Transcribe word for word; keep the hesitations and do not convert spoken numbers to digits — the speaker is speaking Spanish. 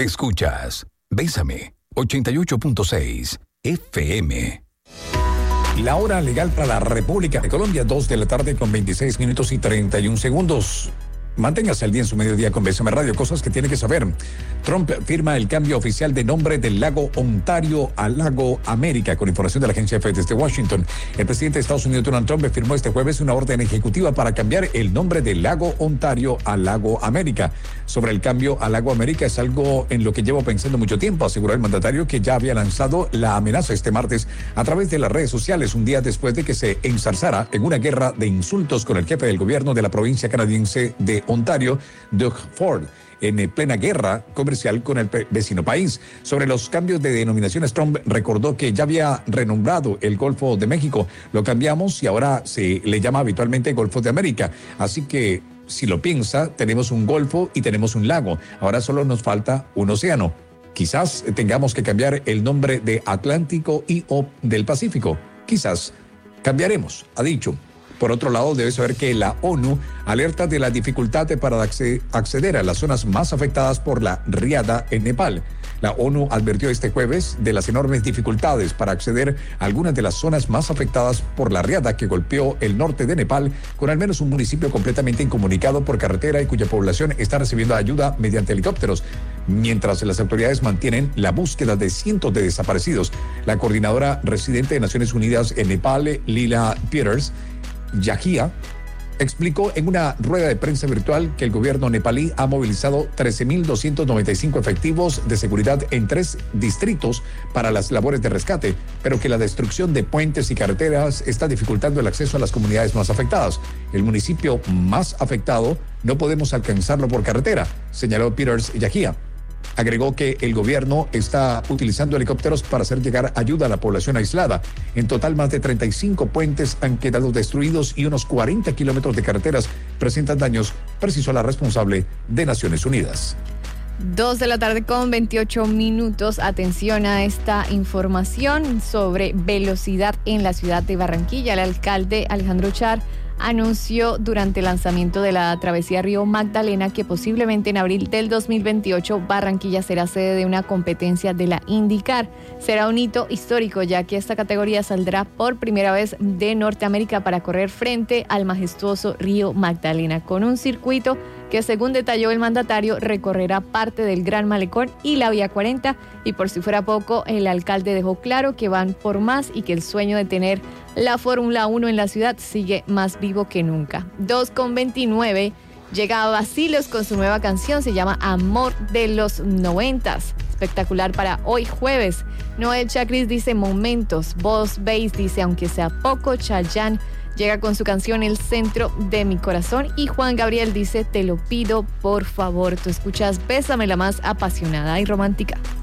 Escuchas Bésame ochenta y ocho punto seis F M. La hora legal para la República de Colombia, dos de la tarde con veintiséis minutos y treinta y un segundos. Manténgase al día en su mediodía con B S M Radio, cosas que tiene que saber. Trump firma el cambio oficial de nombre del lago Ontario a Lago América, con información de la agencia F desde Washington. El presidente de Estados Unidos, Donald Trump, firmó este jueves una orden ejecutiva para cambiar el nombre del lago Ontario a Lago América. Sobre el cambio a Lago América es algo en lo que llevo pensando mucho tiempo, aseguró el mandatario, que ya había lanzado la amenaza este martes a través de las redes sociales, un día después de que se enzarzara en una guerra de insultos con el jefe del gobierno de la provincia canadiense de Ontario, Doug Ford, en plena guerra comercial con el vecino país. Sobre los cambios de denominaciones, Trump recordó que ya había renombrado el Golfo de México. Lo cambiamos y ahora se le llama habitualmente Golfo de América. Así que, si lo piensa, tenemos un golfo y tenemos un lago. Ahora solo nos falta un océano. Quizás tengamos que cambiar el nombre de Atlántico y o del Pacífico. Quizás cambiaremos, ha dicho. Por otro lado, debe saber que la ONU alerta de la dificultad para acceder a las zonas más afectadas por la riada en Nepal. La ONU advirtió este jueves de las enormes dificultades para acceder a algunas de las zonas más afectadas por la riada que golpeó el norte de Nepal, con al menos un municipio completamente incomunicado por carretera y cuya población está recibiendo ayuda mediante helicópteros, mientras las autoridades mantienen la búsqueda de cientos de desaparecidos. La coordinadora residente de Naciones Unidas en Nepal, Lila Peters Yahia, explicó en una rueda de prensa virtual que el gobierno nepalí ha movilizado trece mil doscientos noventa y cinco efectivos de seguridad en tres distritos para las labores de rescate, pero que la destrucción de puentes y carreteras está dificultando el acceso a las comunidades más afectadas. El municipio más afectado no podemos alcanzarlo por carretera, señaló Peters Yahia. Agregó que el gobierno está utilizando helicópteros para hacer llegar ayuda a la población aislada. En total, más de treinta y cinco puentes han quedado destruidos y unos cuarenta kilómetros de carreteras presentan daños, precisó la responsable de Naciones Unidas. Dos de la tarde con veintiocho minutos. Atención a esta información sobre velocidad en la ciudad de Barranquilla. El alcalde Alejandro Char anunció durante el lanzamiento de la travesía Río Magdalena que posiblemente en abril del dos mil veintiocho Barranquilla será sede de una competencia de la IndyCar. Será un hito histórico, ya que esta categoría saldrá por primera vez de Norteamérica para correr frente al majestuoso Río Magdalena, con un circuito que, según detalló el mandatario, recorrerá parte del Gran Malecón y la Vía cuarenta, y por si fuera poco, el alcalde dejó claro que van por más y que el sueño de tener la Fórmula uno en la ciudad sigue más vivo que nunca. dos con veintinueve, llega a Bacilos con su nueva canción, se llama Amor de los Noventas. Espectacular para hoy jueves. Noel Chacris dice momentos. Boss Bass dice aunque sea poco. Chayanne llega con su canción El Centro de Mi Corazón. Y Juan Gabriel dice te lo pido por favor. Tú escuchas Bésame, la más apasionada y romántica.